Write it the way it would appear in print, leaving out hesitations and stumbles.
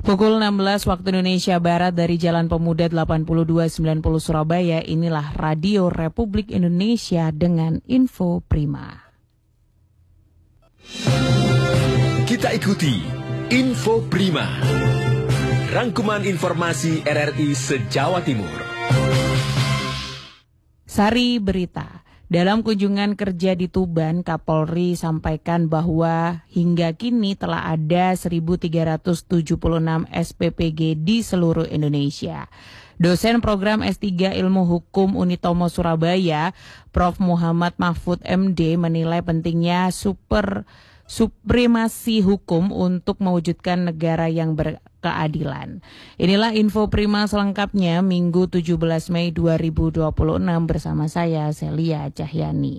Pukul 16 waktu Indonesia Barat dari Jalan Pemuda 8290 Surabaya, inilah Radio Republik Indonesia dengan info prima. Kita ikuti Info Prima, rangkuman informasi RRI se-Jawa Timur. Sari berita. Dalam kunjungan kerja di Tuban, Kapolri sampaikan bahwa hingga kini telah ada 1.376 SPPG di seluruh Indonesia. Dosen program S3 Ilmu Hukum Unitomo Surabaya, Prof. Muhammad Mahfud MD menilai pentingnya supremasi hukum untuk mewujudkan negara yang berkeadilan. Inilah info prima selengkapnya Minggu 17 Mei 2026 bersama saya Celia Cahyani.